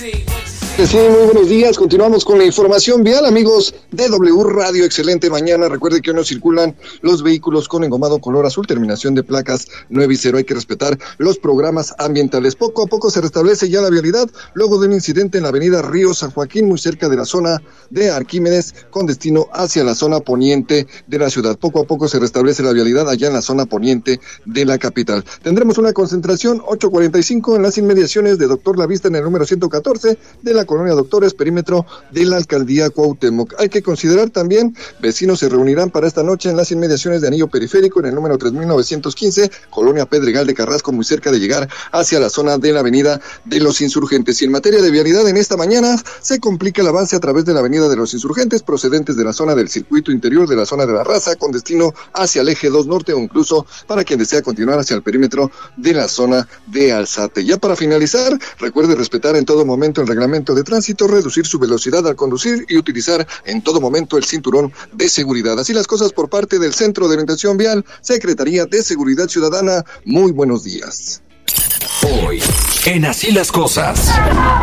Sí, muy buenos días. Continuamos con la información vial, amigos de W Radio. Excelente mañana. Recuerde que hoy no circulan los vehículos con engomado color azul, terminación de placas 9 y 0. Hay que respetar los programas ambientales. Poco a poco se restablece ya la vialidad luego de un incidente en la avenida Río San Joaquín, muy cerca de la zona de Arquímedes, con destino hacia la zona poniente de la ciudad. Poco a poco se restablece la vialidad allá en la zona poniente de la capital. Tendremos una concentración 8:45 en las inmediaciones de Doctor La Vista en el número 114 de la colonia Doctores, perímetro de la alcaldía Cuauhtémoc. Hay que considerar también, vecinos se reunirán para esta noche en las inmediaciones de Anillo Periférico en el número 3915, colonia Pedregal de Carrasco, muy cerca de llegar hacia la zona de la avenida de los Insurgentes. Y en materia de vialidad, en esta mañana se complica el avance a través de la avenida de los Insurgentes, procedentes de la zona del circuito interior de la zona de la Raza, con destino hacia el eje 2 norte, o incluso para quien desea continuar hacia el perímetro de la zona de Alzate. Ya para finalizar, recuerde respetar en todo momento el reglamento de tránsito, reducir su velocidad al conducir y utilizar en todo momento el cinturón de seguridad. Así las cosas por parte del Centro de Orientación Vial, Secretaría de Seguridad Ciudadana. Muy buenos días. Hoy, en Así las Cosas.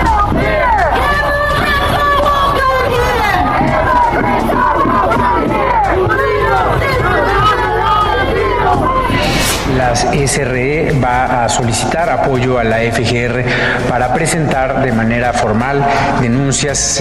La SRE va a solicitar apoyo a la FGR para presentar de manera formal denuncias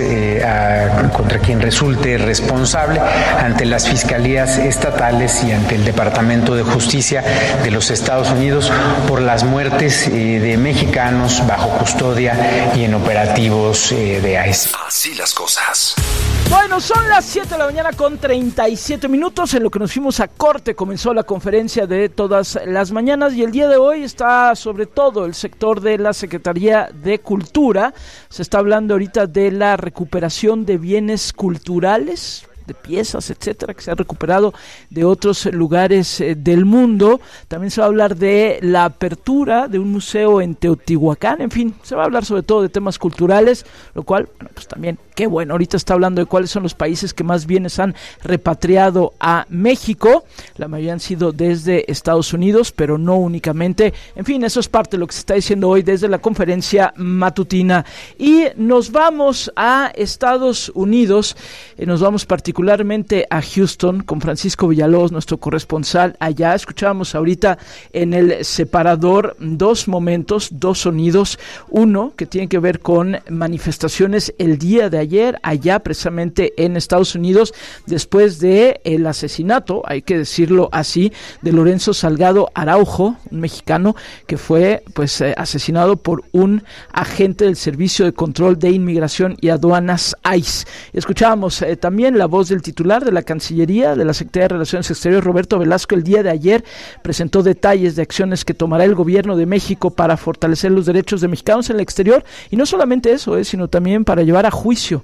contra quien resulte responsable ante las fiscalías estatales y ante el Departamento de Justicia de los Estados Unidos por las muertes de mexicanos bajo custodia y en operativos de ICE. Así las cosas. Bueno, son las 7 de la mañana con 37 minutos. En lo que nos fuimos a corte comenzó la conferencia de todas las mañanas y el día de hoy está sobre todo el sector de la Secretaría de Cultura. Se está hablando ahorita de la recuperación de bienes culturales, de piezas, etcétera, que se han recuperado de otros lugares del mundo. También se va a hablar de la apertura de un museo en Teotihuacán. En fin, se va a hablar sobre todo de temas culturales, lo cual, bueno, pues también, qué bueno. Ahorita está hablando de cuáles son los países que más bienes han repatriado a México. La mayoría han sido desde Estados Unidos, pero no únicamente. En fin, eso es parte de lo que se está diciendo hoy desde la conferencia matutina. Y nos vamos a Estados Unidos, nos vamos particularmente a Houston con Francisco Villalobos, nuestro corresponsal allá. Escuchábamos ahorita en el separador dos momentos, dos sonidos. Uno que tiene que ver con manifestaciones el día de ayer allá precisamente en Estados Unidos después de el asesinato, hay que decirlo así, de Lorenzo Salgado Araujo, un mexicano que fue pues asesinado por un agente del Servicio de Control de Inmigración y Aduanas ICE. Escuchábamos también la voz del titular de la Cancillería, de la Secretaría de Relaciones Exteriores, Roberto Velasco. El día de ayer presentó detalles de acciones que tomará el gobierno de México para fortalecer los derechos de mexicanos en el exterior, y no solamente eso, sino también para llevar a juicio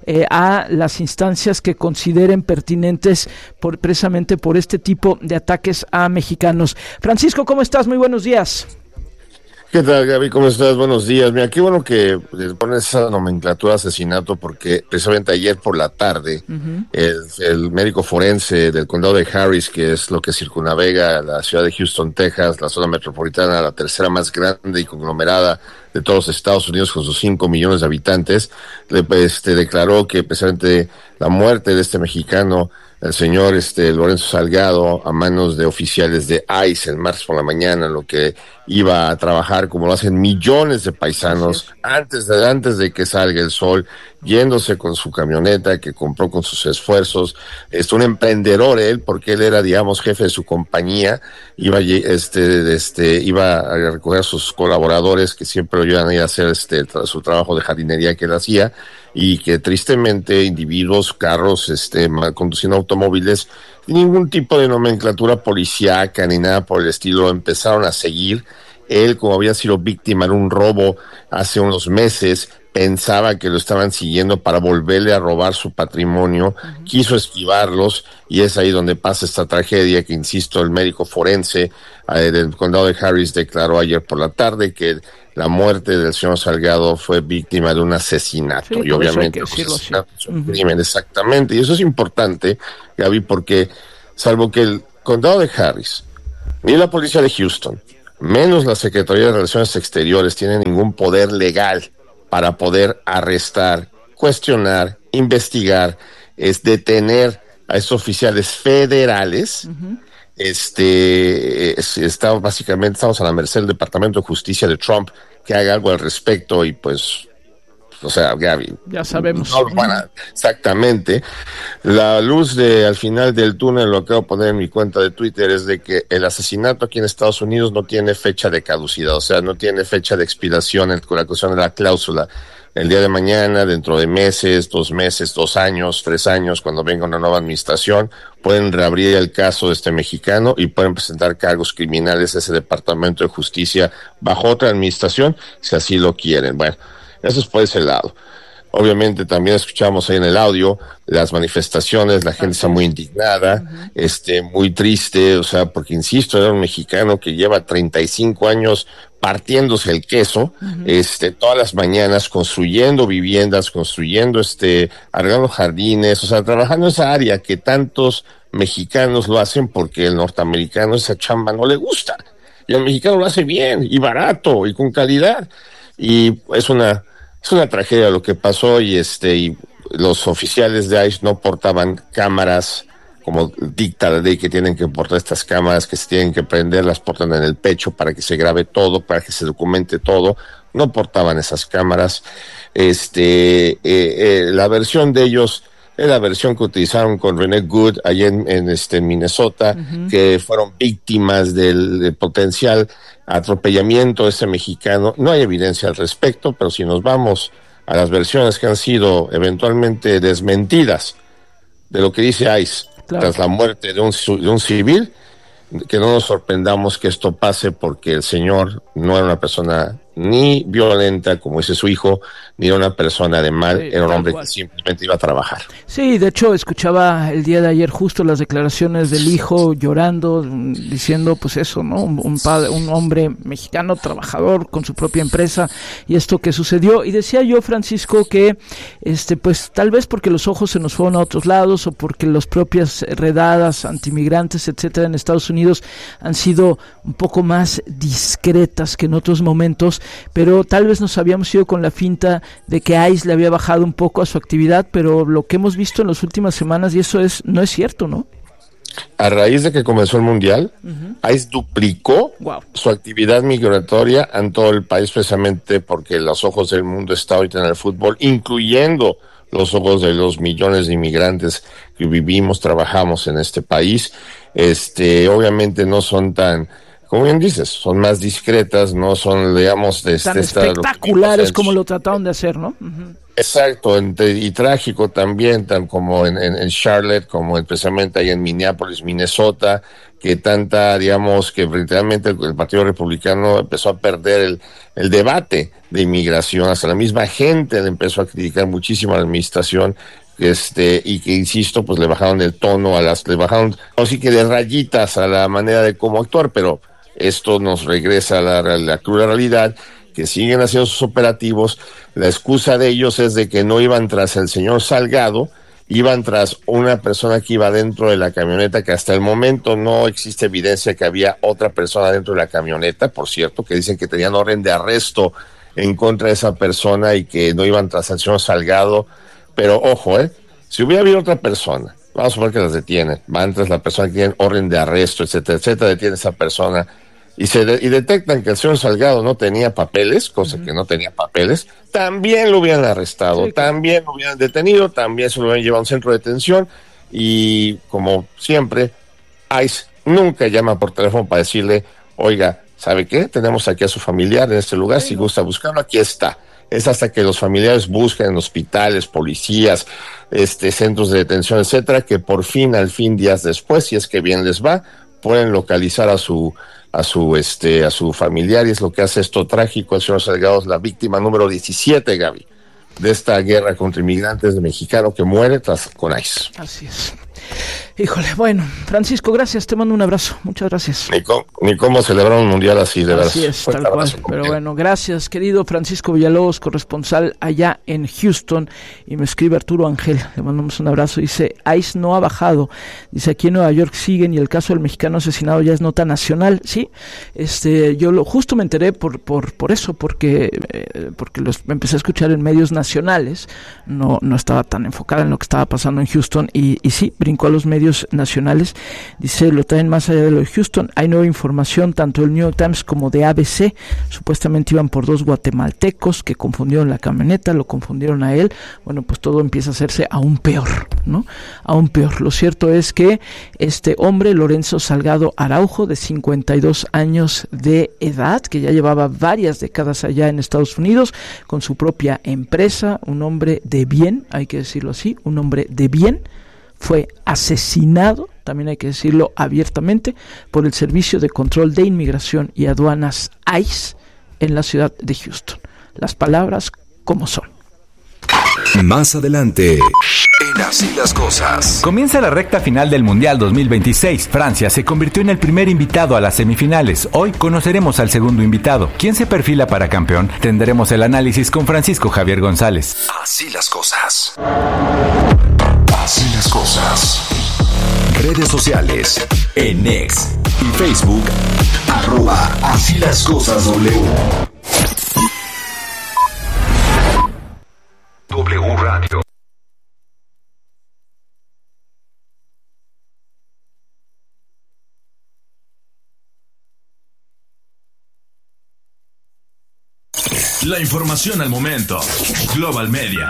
a las instancias que consideren pertinentes precisamente por este tipo de ataques a mexicanos. Francisco, ¿cómo estás? Muy buenos días. ¿Qué tal, Gaby? ¿Cómo estás? Buenos días. Mira, qué bueno que le pones esa nomenclatura de asesinato, porque precisamente ayer por la tarde el médico forense del condado de Harris, que es lo que circunnavega la ciudad de Houston, Texas, la zona metropolitana, la tercera más grande y conglomerada de todos los Estados Unidos con sus 5 millones de habitantes, declaró que precisamente la muerte de este mexicano, el señor Lorenzo Salgado, a manos de oficiales de ICE el martes por la mañana, en lo que iba a trabajar como lo hacen millones de paisanos antes de que salga el sol, yéndose con su camioneta que compró con sus esfuerzos. Un emprendedor él, porque él era, digamos, jefe de su compañía. Iba a recoger a sus colaboradores que siempre lo ayudan a ir a hacer su trabajo de jardinería que él hacía, y que tristemente individuos, carros, conduciendo automóviles, sin ningún tipo de nomenclatura policíaca ni nada por el estilo, empezaron a seguir. Él, como había sido víctima de un robo hace unos meses, pensaba que lo estaban siguiendo para volverle a robar su patrimonio, quiso esquivarlos, y es ahí donde pasa esta tragedia que, insisto, el médico forense del condado de Harris declaró ayer por la tarde que la muerte del señor Salgado fue víctima de un asesinato. Sí, y obviamente los asesinatos son crimen, exactamente. Y eso es importante, Gaby, porque salvo que el condado de Harris ni la policía de Houston, menos la Secretaría de Relaciones Exteriores, tienen ningún poder legal para poder arrestar, cuestionar, investigar, detener a estos oficiales federales. Estamos a la merced del Departamento de Justicia de Trump que haga algo al respecto y pues, o sea, Gaby, ya sabemos. No lo van a, exactamente. La luz al final del túnel, lo acabo de poner en mi cuenta de Twitter, es de que el asesinato aquí en Estados Unidos no tiene fecha de caducidad, o sea, no tiene fecha de expiración con la cuestión de la cláusula. El día de mañana, dentro de meses, 2 meses, 2 años, 3 años, cuando venga una nueva administración, pueden reabrir el caso de este mexicano y pueden presentar cargos criminales a ese Departamento de Justicia bajo otra administración, si así lo quieren. Bueno, eso es por ese lado. Obviamente también escuchamos ahí en el audio las manifestaciones, la gente está muy indignada, muy triste, o sea, porque insisto, era un mexicano que lleva 35 años partiéndose el queso, todas las mañanas construyendo viviendas, arreglando jardines, o sea, trabajando en esa área que tantos mexicanos lo hacen porque el norteamericano esa chamba no le gusta. Y el mexicano lo hace bien y barato y con calidad. Y es una tragedia lo que pasó y los oficiales de ICE no portaban cámaras como dicta la ley que tienen que portar estas cámaras, que se tienen que prender, las portan en el pecho para que se grabe todo, para que se documente todo. No portaban esas cámaras. La versión de ellos es la versión que utilizaron con René Good allá en Minnesota, que fueron víctimas del potencial atropellamiento de ese mexicano. No hay evidencia al respecto, pero si nos vamos a las versiones que han sido eventualmente desmentidas de lo que dice ICE, claro, tras la muerte de un civil, que no nos sorprendamos que esto pase porque el señor no era una persona ni violenta, como dice su hijo, ni era una persona de mal, sí, era un hombre que simplemente iba a trabajar. Sí, de hecho, escuchaba el día de ayer justo las declaraciones del hijo llorando, diciendo pues eso, ¿no? Un hombre mexicano trabajador con su propia empresa y esto que sucedió. Y decía yo, Francisco, que pues tal vez porque los ojos se nos fueron a otros lados o porque las propias redadas antimigrantes, etcétera, en Estados Unidos han sido un poco más discretas que en otros momentos, pero tal vez nos habíamos ido con la finta de que ICE le había bajado un poco a su actividad, pero lo que hemos visto en las últimas semanas, y eso no es cierto, ¿no? A raíz de que comenzó el Mundial, ICE duplicó su actividad migratoria en todo el país, precisamente porque los ojos del mundo están ahorita en el fútbol, incluyendo los ojos de los millones de inmigrantes que vivimos, trabajamos en este país. Obviamente no son tan, como bien dices, son más discretas, no son, digamos, tan espectaculares como lo trataron de hacer, ¿no? Exacto, y trágico también, tan como en Charlotte, como especialmente ahí en Minneapolis, Minnesota, que digamos, que literalmente el Partido Republicano empezó a perder el debate de inmigración, hasta la misma gente le empezó a criticar muchísimo a la administración, y que, insisto, pues le bajaron el tono le bajaron, así que de rayitas a la manera de cómo actuar, pero esto nos regresa a la cruda realidad, que siguen haciendo sus operativos. La excusa de ellos es de que no iban tras el señor Salgado, iban tras una persona que iba dentro de la camioneta, que hasta el momento no existe evidencia que había otra persona dentro de la camioneta, por cierto, que dicen que tenían orden de arresto en contra de esa persona y que no iban tras el señor Salgado. Pero ojo, si hubiera habido otra persona, vamos a suponer que las detienen, van tras la persona que tiene orden de arresto, etcétera, etcétera, detiene a esa persona y detectan que el señor Salgado no tenía papeles, cosa que no tenía papeles, también lo hubieran arrestado, sí, también lo hubieran detenido, también se lo hubieran llevado a un centro de detención y, como siempre, ICE nunca llama por teléfono para decirle, oiga, ¿sabe qué? Tenemos aquí a su familiar en este lugar, sí, si gusta buscarlo, aquí está. Es hasta que los familiares busquen en hospitales, policías, centros de detención, etcétera, que por fin, días después, si es que bien les va, pueden localizar a su familiar, y es lo que hace esto trágico. El señor Salgado es la víctima número 17, Gaby, de esta guerra contra inmigrantes de mexicano que muere con ICE. Así es. Híjole, bueno, Francisco, gracias, te mando un abrazo, muchas gracias. Ni cómo celebrar un mundial así, de verdad. Así es, tal cual, pero bueno, gracias, querido Francisco Villalobos, corresponsal allá en Houston, y me escribe Arturo Ángel, le mandamos un abrazo, dice, ICE no ha bajado, dice, aquí en Nueva York siguen, y el caso del mexicano asesinado ya es nota nacional, sí, yo justo me enteré por eso, porque los empecé a escuchar en medios nacionales, no estaba tan enfocada en lo que estaba pasando en Houston, y sí, brincó a los medios nacionales, dice, lo traen más allá de lo de Houston, hay nueva información, tanto del New York Times como de ABC, supuestamente iban por 2 guatemaltecos que confundieron la camioneta, lo confundieron a él, bueno, pues todo empieza a hacerse aún peor, ¿no? Aún peor. Lo cierto es que este hombre, Lorenzo Salgado Araujo, de 52 años de edad, que ya llevaba varias décadas allá en Estados Unidos, con su propia empresa, un hombre de bien, hay que decirlo así, un hombre de bien, fue asesinado, también hay que decirlo abiertamente, por el Servicio de Control de Inmigración y Aduanas ICE en la ciudad de Houston. Las palabras como son. Más adelante, en Así las Cosas. Comienza la recta final del Mundial 2026. Francia se convirtió en el primer invitado a las semifinales. Hoy conoceremos al segundo invitado. ¿Quién se perfila para campeón? Tendremos el análisis con Francisco Javier González. Así las cosas. Así las cosas. Redes sociales. En X y Facebook. @Así las cosas W. W Radio. La información al momento. Global Media.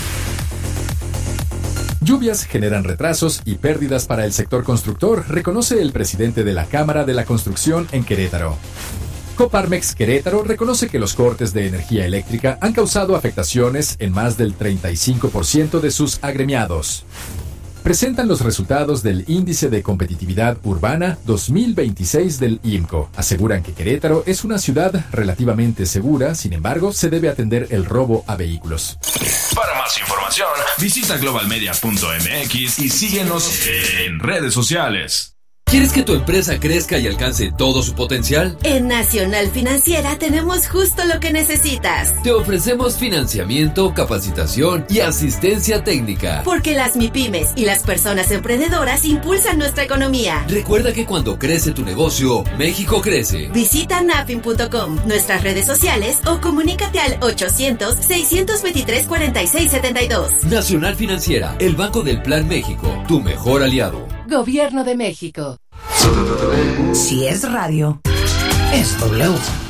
Lluvias generan retrasos y pérdidas para el sector constructor, reconoce el presidente de la Cámara de la Construcción en Querétaro. Coparmex Querétaro reconoce que los cortes de energía eléctrica han causado afectaciones en más del 35% de sus agremiados. Presentan los resultados del Índice de Competitividad Urbana 2026 del IMCO. Aseguran que Querétaro es una ciudad relativamente segura, sin embargo, se debe atender el robo a vehículos. Para más información, visita globalmedia.mx y síguenos en redes sociales. ¿Quieres que tu empresa crezca y alcance todo su potencial? En Nacional Financiera tenemos justo lo que necesitas. Te ofrecemos financiamiento, capacitación y asistencia técnica. Porque las MIPYMES y las personas emprendedoras impulsan nuestra economía. Recuerda que cuando crece tu negocio, México crece. Visita nafin.com, nuestras redes sociales o comunícate al 800-623-4672. Nacional Financiera, el Banco del Plan México, tu mejor aliado. Gobierno de México. Si es radio, es W.